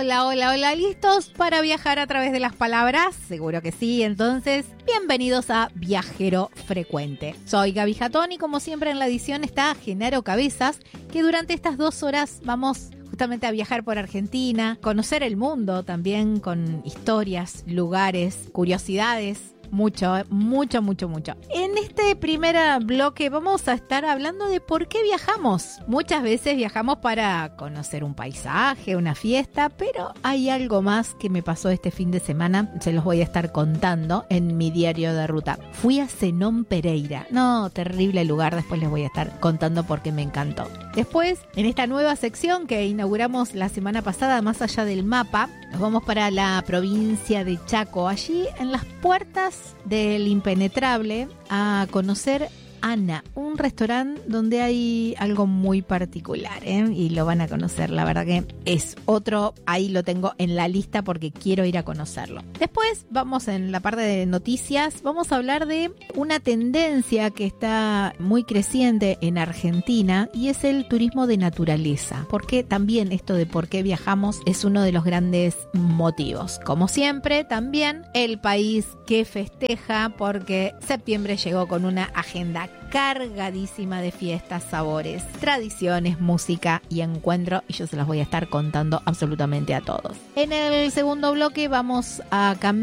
Hola, hola, hola, ¿listos para viajar a través de las palabras? Seguro que sí, entonces, bienvenidos a Viajero Frecuente. Soy Gaby Jatón y como siempre en la edición está Genaro Cabezas, que durante estas 2 horas vamos justamente a viajar por Argentina, conocer el mundo también con historias, lugares, curiosidades. Mucho. En este primer bloque vamos a estar hablando de por qué viajamos. Muchas veces viajamos para conocer un paisaje, una fiesta, pero hay algo más que me pasó este fin de semana. Se los voy a estar contando en mi diario de ruta. Fui a Zenón Pereira. No, terrible lugar. Después les voy a estar contando por qué me encantó. Después, en esta nueva sección que inauguramos la semana pasada, Más allá del mapa, nos vamos para la provincia de Chaco. Allí, en las puertas del Impenetrable, a conocer Ana, un restaurante donde hay algo muy particular, y lo van a conocer. La verdad que es otro, ahí lo tengo en la lista porque quiero ir a conocerlo. Después vamos en la parte de noticias, vamos a hablar de una tendencia que está muy creciente en Argentina y es el turismo de naturaleza, porque también esto de por qué viajamos es uno de los grandes motivos. Como siempre, también el país que festeja porque septiembre llegó con una agenda cargadísima de fiestas, sabores, tradiciones, música y encuentro, y yo se las voy a estar contando absolutamente a todos. En el segundo bloque vamos a cambiar